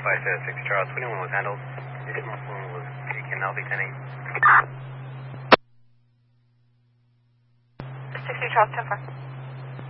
60 Charles, 21 was handled. One was taken, LV 10-8. 60 Charles, 10-4.